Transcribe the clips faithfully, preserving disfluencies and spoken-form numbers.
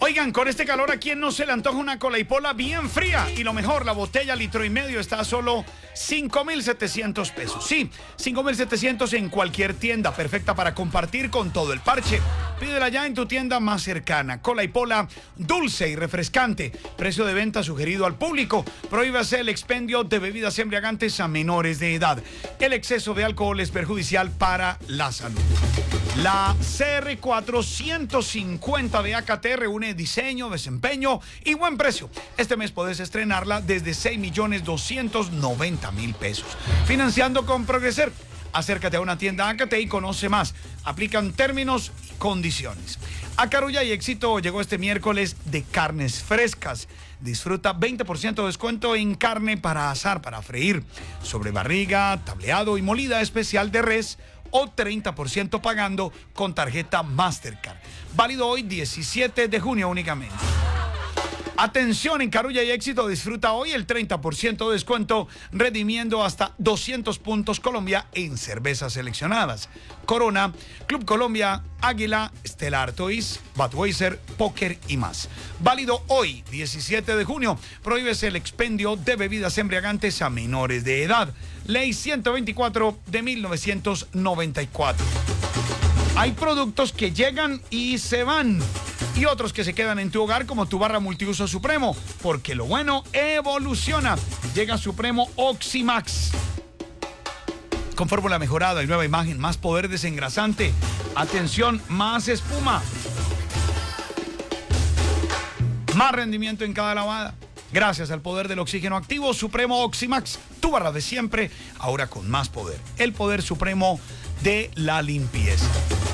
Oigan, con este calor, ¿a quién no se le antoja una colaipola bien fría? Y lo mejor, la botella litro y medio está a solo cinco mil setecientos pesos. Sí, cinco mil setecientos en cualquier tienda, perfecta para compartir con todo el parche. Pídela ya en tu tienda más cercana. Colaipola, dulce y refrescante. Precio de venta sugerido al público. Prohíbase el expendio de bebidas embriagantes a menores de edad. El exceso de alcohol es perjudicial para la salud. La C R cuatrocientos cincuenta de A K T reúne diseño, desempeño y buen precio. Este mes podés estrenarla desde seis millones doscientos noventa mil pesos. Financiando con Progreser. Acércate a una tienda A K T y conoce más. Aplican términos y condiciones. A Carulla y Éxito llegó este miércoles de carnes frescas. Disfruta veinte por ciento de descuento en carne para asar, para freír, sobre barriga, tableado y molida especial de res, o treinta por ciento pagando con tarjeta Mastercard. Válido hoy diecisiete de junio únicamente. Atención, en Carulla y Éxito disfruta hoy el treinta por ciento de descuento, redimiendo hasta doscientos puntos Colombia en cervezas seleccionadas. Corona, Club Colombia, Águila, Stella Artois, Budweiser, Póker y más. Válido hoy, diecisiete de junio. Prohíbese el expendio de bebidas embriagantes a menores de edad. Ley ciento veinticuatro de mil novecientos noventa y cuatro. Hay productos que llegan y se van, y otros que se quedan en tu hogar, como tu barra multiuso Supremo, porque lo bueno evoluciona. Llega Supremo Oximax, con fórmula mejorada y nueva imagen, más poder desengrasante. Atención, más espuma, más rendimiento en cada lavada. Gracias al poder del oxígeno activo, Supremo Oximax, tu barra de siempre, ahora con más poder. El poder supremo de la limpieza.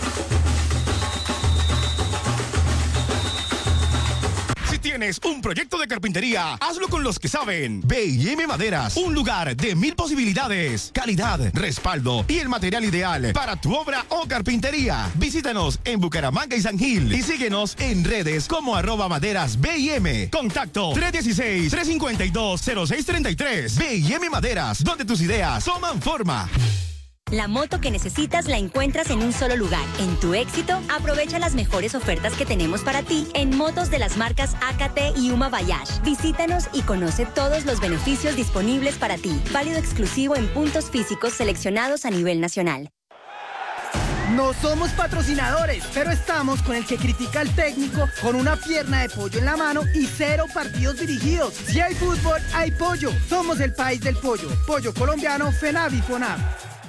Tienes un proyecto de carpintería, hazlo con los que saben. B y M Maderas, un lugar de mil posibilidades, calidad, respaldo y el material ideal para tu obra o carpintería. Visítanos en Bucaramanga y San Gil y síguenos en redes como arroba maderas B y M. Contacto tres uno seis, tres cinco dos, cero seis tres tres. B y M Maderas, donde tus ideas toman forma. La moto que necesitas la encuentras en un solo lugar. En Tu Éxito, aprovecha las mejores ofertas que tenemos para ti en motos de las marcas A K T y Uma Bayash. Visítanos y conoce todos los beneficios disponibles para ti. Válido exclusivo en puntos físicos seleccionados a nivel nacional. No somos patrocinadores, pero estamos con el que critica al técnico con una pierna de pollo en la mano y cero partidos dirigidos. Si hay fútbol, hay pollo. Somos el país del pollo. Pollo colombiano, FENAV y FONAV.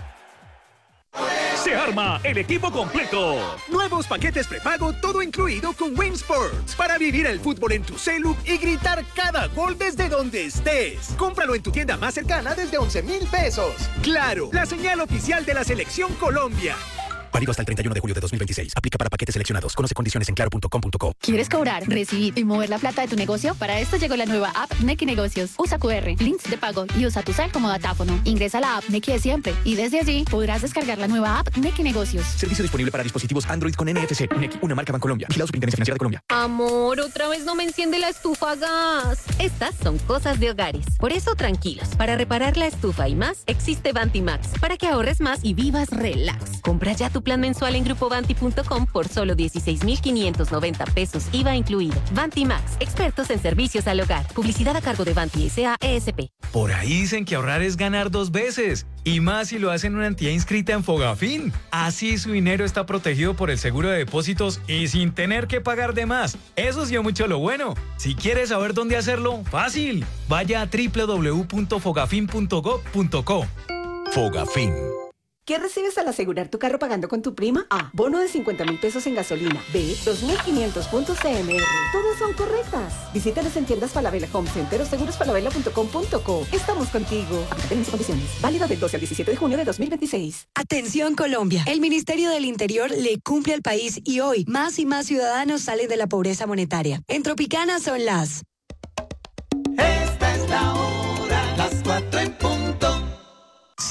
Se arma el equipo completo. Nuevos paquetes prepago, todo incluido con Win Sports. Para vivir el fútbol en tu celu y gritar cada gol desde donde estés. Cómpralo en tu tienda más cercana desde once mil pesos. Claro, la señal oficial de la Selección Colombia. Válido hasta el treinta y uno de julio de dos mil veintiséis. Aplica para paquetes seleccionados. Conoce condiciones en claro punto com punto co. ¿Quieres cobrar, recibir y mover la plata de tu negocio? Para esto llegó la nueva app Nequi Negocios. Usa Q R, links de pago y usa tu cel como datáfono. Ingresa a la app Nequi de siempre y desde allí podrás descargar la nueva app Nequi Negocios. Servicio disponible para dispositivos Android con N F C. Nequi, una marca Bancolombia. Vigilado Superintendencia Financiera de Colombia. Amor, otra vez no me enciende la estufa a gas. Estas son cosas de hogares. Por eso, tranquilos. Para reparar la estufa y más, existe Vantimax. Para que ahorres más y vivas relax. Compra ya tu plan mensual en grupo vanti punto com por solo dieciséis mil quinientos noventa pesos, I V A incluido. Vantimax, expertos en servicios al hogar. Publicidad a cargo de Vanti S A E S P. Por ahí dicen que ahorrar es ganar dos veces. Y más si lo hacen una entidad inscrita en Fogafín. Así su dinero está protegido por el seguro de depósitos y sin tener que pagar de más. Eso sí es mucho lo bueno. Si quieres saber dónde hacerlo, fácil. Vaya a doble u doble u doble u punto fogafín punto gov punto co. Fogafín. ¿Qué recibes al asegurar tu carro pagando con tu prima? A. Bono de cincuenta mil pesos en gasolina. B. dos mil quinientos puntos C M R. Todas son correctas. Visítanos en tiendas Falabella Home Center o seguros falabella punto com punto co. Estamos contigo. Aplica en condiciones. Válido del doce al diecisiete de junio de dos mil veintiséis. Atención Colombia. El Ministerio del Interior le cumple al país y hoy más y más ciudadanos salen de la pobreza monetaria. En Tropicana son las... Esta es la hora, las cuatro en punto.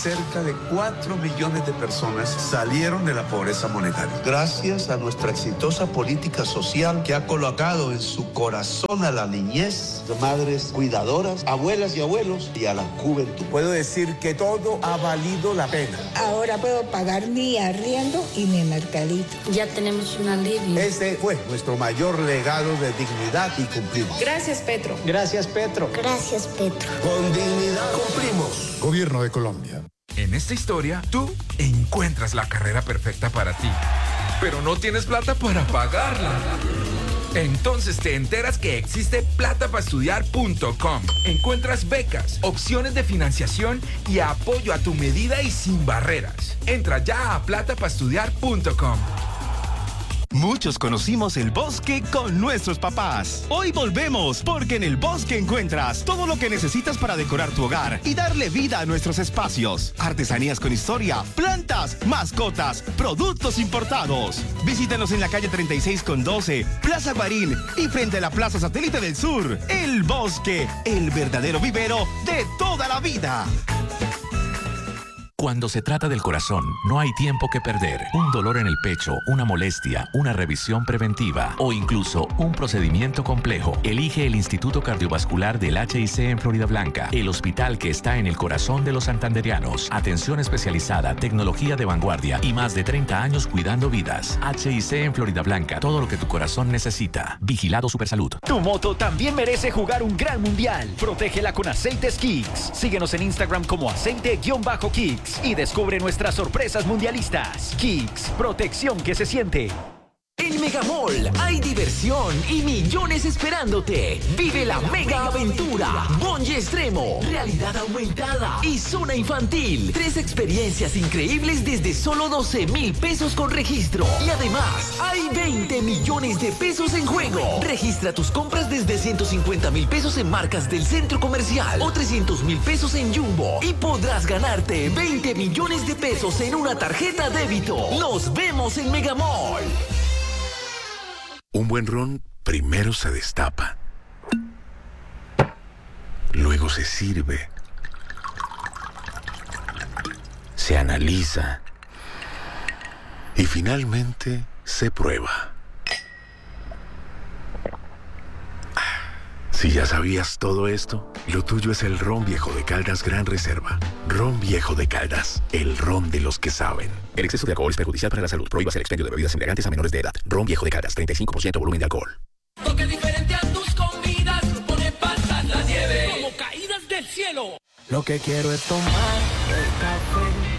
cerca de cuatro millones de personas salieron de la pobreza monetaria. Gracias a nuestra exitosa política social que ha colocado en su corazón a la niñez, de madres cuidadoras, abuelas y abuelos y a la juventud. Puedo decir que todo ha valido la pena. Ahora puedo pagar mi arriendo y mi mercadito. Ya tenemos un alivio. Este fue nuestro mayor legado de dignidad y cumplimos. Gracias, Petro. Gracias, Petro. Gracias, Petro. Con dignidad cumplimos. Gobierno de Colombia. En esta historia, tú encuentras la carrera perfecta para ti, pero no tienes plata para pagarla. Entonces te enteras que existe plata para estudiar punto com. Encuentras becas, opciones de financiación y apoyo a tu medida y sin barreras. Entra ya a plata para estudiar punto com. Muchos conocimos el Bosque con nuestros papás. Hoy volvemos, porque en el Bosque encuentras todo lo que necesitas para decorar tu hogar y darle vida a nuestros espacios. Artesanías con historia, plantas, mascotas, productos importados. Visítanos en la calle treinta y seis con doce, Plaza Guarín y frente a la Plaza Satélite del Sur. El Bosque, el verdadero vivero de toda la vida. Cuando se trata del corazón, no hay tiempo que perder. Un dolor en el pecho, una molestia, una revisión preventiva o incluso un procedimiento complejo. Elige el Instituto Cardiovascular del H I C en Florida Blanca, el hospital que está en el corazón de los santanderianos. Atención especializada, tecnología de vanguardia y más de treinta años cuidando vidas. H I C en Florida Blanca, todo lo que tu corazón necesita. Vigilado Supersalud. Tu moto también merece jugar un gran mundial. Protégela con Aceites Kicks. Síguenos en Instagram como aceite-kicks. Y descubre nuestras sorpresas mundialistas. Kicks, protección que se siente. En Megamall hay diversión y millones esperándote. Vive la mega aventura. Bungee extremo, realidad aumentada y zona infantil. Tres experiencias increíbles desde solo doce mil pesos con registro. Y además, hay veinte millones de pesos en juego. Registra tus compras desde ciento cincuenta mil pesos en marcas del centro comercial o trescientos mil pesos en Jumbo. Y podrás ganarte veinte millones de pesos en una tarjeta débito. Nos vemos en Megamall. Un buen ron primero se destapa, luego se sirve, se analiza y finalmente se prueba. Si ya sabías todo esto, lo tuyo es el Ron Viejo de Caldas Gran Reserva. Ron Viejo de Caldas, el ron de los que saben. El exceso de alcohol es perjudicial para la salud. Prohíbase el expendio de bebidas embriagantes a menores de edad. Ron Viejo de Caldas, treinta y cinco por ciento volumen de alcohol. Toque diferente a tus comidas, pone pasar la nieve como caídas del cielo. Lo que quiero es tomar el café